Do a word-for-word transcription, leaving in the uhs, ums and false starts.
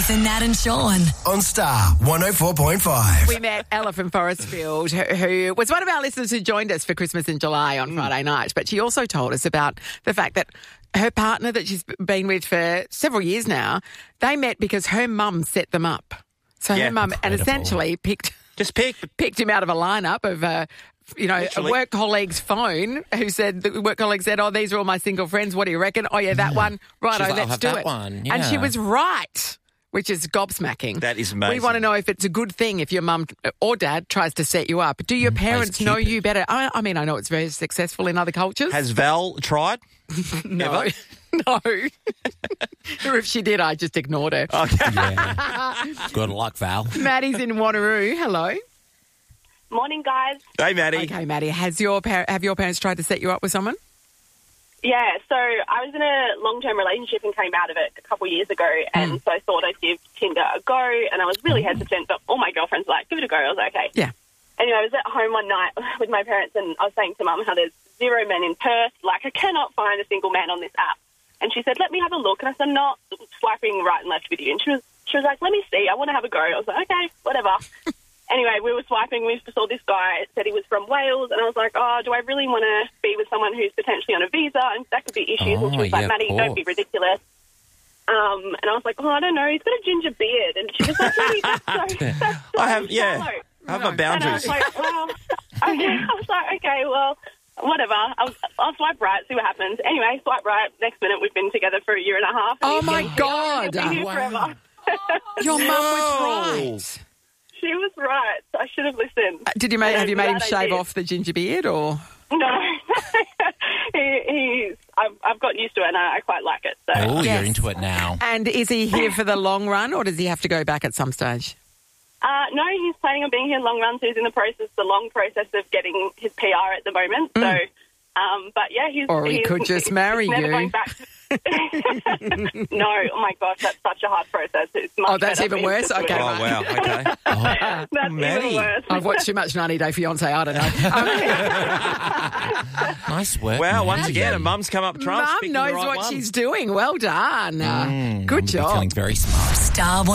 Nathan, Nat and Sean. On Star one oh four point five. We met Ella from Forestfield, who, who was one of our listeners who joined us for Christmas in July on mm. Friday night. But she also told us about the fact that her partner that she's been with for several years now, they met because her mum set them up. So Yeah, her mum and incredible. essentially picked Just pick. picked him out of a lineup of, uh, you know, Literally. a work colleague's phone who said, the work colleague said, oh, these are all my single friends. What do you reckon? Oh, yeah, that one. Righto, She's like, let's I'll have do that it. one, And she yeah. was right, which is gobsmacking. That is We amazing. want to know if it's a good thing if your mum or dad tries to set you up. Do your parents know Cupid. you better? I, I mean, I know it's very successful in other cultures. Has Val tried? no. Ever? No. Or if she did, I just ignored her. Okay. Yeah. Good luck, Val. Maddie's in Wanneroo. Hello. Morning, guys. Hey, Maddie. Okay, Maddie, has your par- have your parents tried to set you up with someone? Yeah, so I was in a long-term relationship and came out of it a couple of years ago, and so I thought I'd give Tinder a go, and I was really hesitant, but all my girlfriends were like, give it a go. I was like, okay. Yeah. Anyway, I was at home one night with my parents, and I was saying to Mum how there's zero men in Perth. Like, I cannot find a single man on this app. And she said, let me have a look. And I said, I'm not swiping right and left with you. And she was, she was like, let me see. I want to have a go. I was like, okay, whatever. Anyway, we were swiping. We saw this guy, said he was from Wales. And I was like, oh, do I really want to be with someone who's potentially on a visa? And that could be issues. Oh, and she was yeah, like, of Maddie, don't be course. ridiculous. Um, and I was like, oh, I don't know. He's got a ginger beard. And she was like, Maddie, that's so, that's so I have, yeah. shallow. I have my And I boundaries. was like, well, okay. I was like, okay, well, whatever. I'll, I'll swipe right, see what happens. Anyway, swipe right. Next minute, we've been together for a year and a half. And Oh, he's my been- God. He'll be here Wow. forever. Your mum was No. right. She was right. I should have listened. Uh, Did you make, have you made him Glad I shave did. off the ginger beard or? No. he, he's, I've, I've got used to it and I, I quite like it. So. Oh, Yes. you're into it now. And is he here for the long run or does he have to go back at some stage? Uh, no, he's planning on being here long run, so he's in the process, the long process of getting his P R at the moment. So, um, but yeah, he's... Or he he's, could just he's marry never you. Going back. No, oh my gosh, that's such a hard process. It's much Oh, that's better even for him worse? to Okay, switch. Oh, wow. Okay. That's Maddie. even worse. I've watched too much ninety Day Fiancé, I don't know. Nice work. Wow, Maddie. once again, a mum's come up trumps. Mum picking knows the right what one. she's doing. Well done. Uh, Mm, good I'm job. feeling very smart. Star